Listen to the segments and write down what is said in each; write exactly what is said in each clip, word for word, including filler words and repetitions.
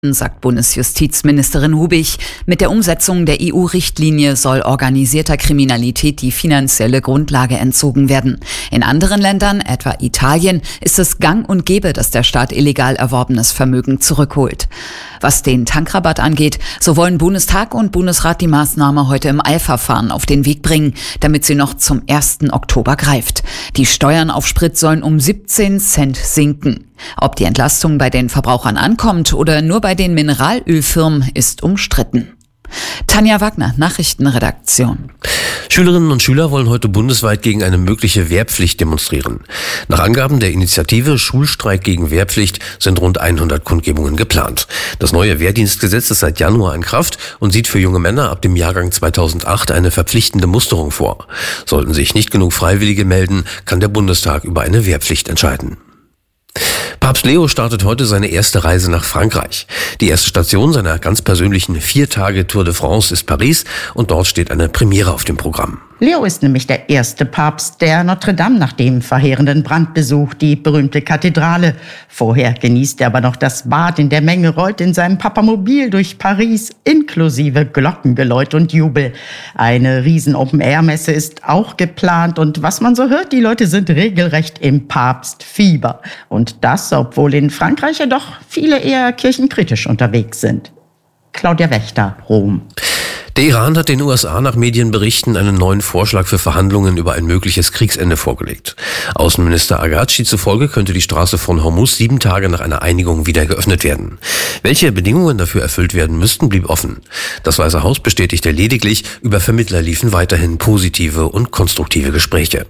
sagt Bundesjustizministerin Hubig. Mit der Umsetzung der E U-Richtlinie soll organisierter Kriminalität die finanzielle Grundlage entzogen werden. In anderen Ländern, etwa Italien, ist es gang und gäbe, dass der Staat illegal erworbenes Vermögen zurückholt. Was den Tankrabatt angeht, so wollen Bundestag und Bundesrat die Maßnahme heute im Eilverfahren auf den Weg bringen, damit sie noch zum ersten Oktober greift. Die Steuern auf Sprit sollen um siebzehn Cent sinken. Ob die Entlastung bei den Verbrauchern ankommt oder nur bei den Mineralölfirmen, ist umstritten. Tanja Wagner, Nachrichtenredaktion. Schülerinnen und Schüler wollen heute bundesweit gegen eine mögliche Wehrpflicht demonstrieren. Nach Angaben der Initiative Schulstreik gegen Wehrpflicht sind rund hundert Kundgebungen geplant. Das neue Wehrdienstgesetz ist seit Januar in Kraft und sieht für junge Männer ab dem Jahrgang zweitausendacht eine verpflichtende Musterung vor. Sollten sich nicht genug Freiwillige melden, kann der Bundestag über eine Wehrpflicht entscheiden. Papst Leo startet heute seine erste Reise nach Frankreich. Die erste Station seiner ganz persönlichen vier Tage Tour de France ist Paris und dort steht eine Premiere auf dem Programm. Leo ist nämlich der erste Papst, der Notre Dame nach dem verheerenden Brand besucht, die berühmte Kathedrale. Vorher genießt er aber noch das Bad in der Menge, rollt in seinem Papamobil durch Paris, inklusive Glockengeläut und Jubel. Eine riesen Open-Air-Messe ist auch geplant und was man so hört, die Leute sind regelrecht im Papstfieber. Und das, obwohl in Frankreich ja doch viele eher kirchenkritisch unterwegs sind. Claudia Wächter, Rom. Der Iran hat den U S A nach Medienberichten einen neuen Vorschlag für Verhandlungen über ein mögliches Kriegsende vorgelegt. Außenminister Agachi zufolge könnte die Straße von Hormuz sieben Tage nach einer Einigung wieder geöffnet werden. Welche Bedingungen dafür erfüllt werden müssten, blieb offen. Das Weiße Haus bestätigte lediglich, über Vermittler liefen weiterhin positive und konstruktive Gespräche.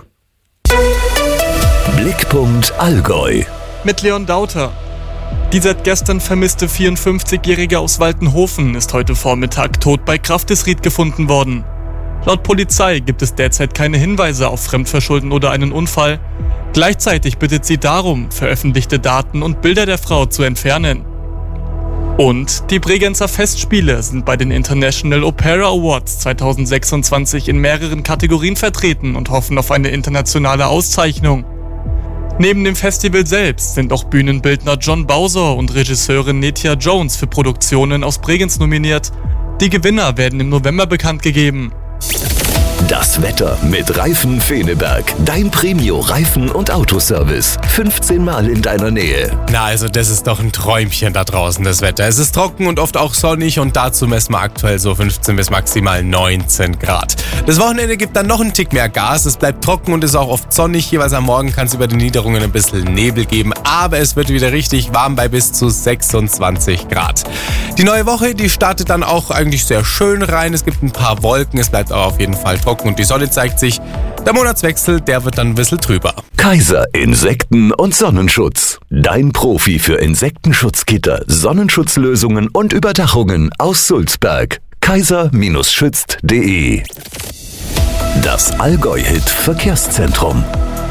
Blickpunkt Allgäu. Mit Leon Dauter. Die seit gestern vermisste vierundfünfzigjährige aus Waltenhofen ist heute Vormittag tot bei Grafdesried gefunden worden. Laut Polizei gibt es derzeit keine Hinweise auf Fremdverschulden oder einen Unfall. Gleichzeitig bittet sie darum, veröffentlichte Daten und Bilder der Frau zu entfernen. Und die Bregenzer Festspiele sind bei den International Opera Awards zweitausendsechsundzwanzig in mehreren Kategorien vertreten und hoffen auf eine internationale Auszeichnung. Neben dem Festival selbst sind auch Bühnenbildner John Bowser und Regisseurin Netja Jones für Produktionen aus Bregenz nominiert. Die Gewinner werden im November bekannt gegeben. Das Wetter mit Reifen Feneberg. Dein Premio-Reifen- und Autoservice. fünfzehn Mal in deiner Nähe. Na, also das ist doch ein Träumchen da draußen, das Wetter. Es ist trocken und oft auch sonnig und dazu messen wir aktuell so fünfzehn bis maximal neunzehn Grad. Das Wochenende gibt dann noch einen Tick mehr Gas. Es bleibt trocken und ist auch oft sonnig. Jeweils am Morgen kann es über den Niederungen ein bisschen Nebel geben. Aber es wird wieder richtig warm bei bis zu sechsundzwanzig Grad. Die neue Woche, die startet dann auch eigentlich sehr schön rein. Es gibt ein paar Wolken. Es bleibt aber auf jeden Fall trocken und die Sonne zeigt sich. Der Monatswechsel, der wird dann ein bisschen trüber. Kaiser Insekten- und Sonnenschutz. Dein Profi für Insektenschutzgitter, Sonnenschutzlösungen und Überdachungen aus Sulzberg. kaiser Schützt punkt de. Das Allgäu-Hit Verkehrszentrum.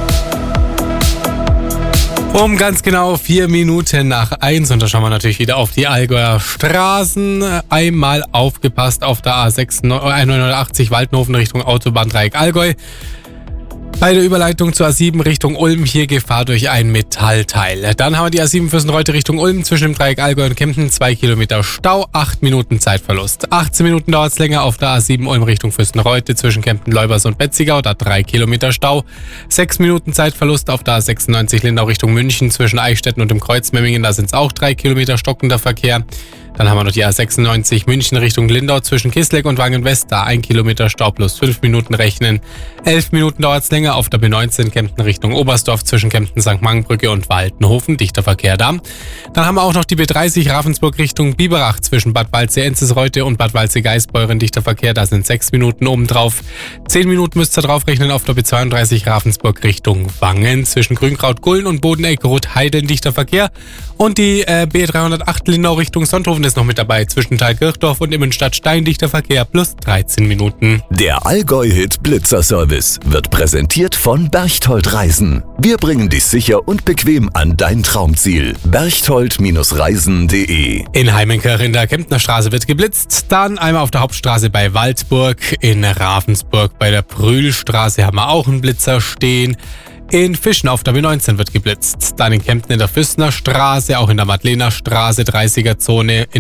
Um ganz genau vier Minuten nach eins und da schauen wir natürlich wieder auf die Allgäuer Straßen. Einmal aufgepasst auf der A sechs neunhundertachtzig Waltenhofen Richtung Autobahndreieck Allgäu. Bei der Überleitung zur A sieben Richtung Ulm, hier Gefahr durch ein Metallteil. Dann haben wir die A sieben Fürstenreute Richtung Ulm, zwischen dem Dreieck Allgäu und Kempten, zwei Kilometer Stau, acht Minuten Zeitverlust. achtzehn Minuten dauert es länger auf der A sieben Ulm Richtung Fürstenreute, zwischen Kempten, Leubers und Betzigau, da drei Kilometer Stau. sechs Minuten Zeitverlust auf der A sechsundneunzig Lindau Richtung München, zwischen Eichstätten und dem Kreuz Memmingen, da sind es auch drei Kilometer stockender Verkehr. Dann haben wir noch die A sechsundneunzig München Richtung Lindau zwischen Kisleck und Wangen-West, da ein Kilometer Stau plus fünf Minuten rechnen. elf Minuten dauert es länger auf der B neunzehn Kempten Richtung Oberstdorf zwischen Kempten Sankt Mangenbrücke und Waltenhofen, dichter Verkehr da. Dann haben wir auch noch die B dreißig Ravensburg Richtung Biberach zwischen Bad Waldsee-Enzesreute und Bad Waldsee-Geisbeuren, dichter Verkehr, da sind sechs Minuten obendrauf. zehn Minuten müsst ihr drauf rechnen auf der B zweiunddreißig Ravensburg Richtung Wangen zwischen Grünkraut-Gullen und Bodeneck-Rot-Heideln, dichter Verkehr. Und die äh, B dreihundertacht Lindau Richtung Sonthofen ist noch mit dabei, zwischen Thalkirchdorf und Immenstadt-Stein, dichter Verkehr plus dreizehn Minuten. Der Allgäu-Hit Blitzer-Service wird präsentiert von Berchtold Reisen. Wir bringen dich sicher und bequem an dein Traumziel. berchtold Reisen punkt de. In Heimenkirch in der Kemptner Straße wird geblitzt, dann einmal auf der Hauptstraße bei Waldburg, in Ravensburg bei der Prühlstraße haben wir auch einen Blitzer stehen. In Fischen auf der B neunzehn wird geblitzt. Dann in Kempten in der Füßner Straße, auch in der Madlener Straße, dreißiger Zone. In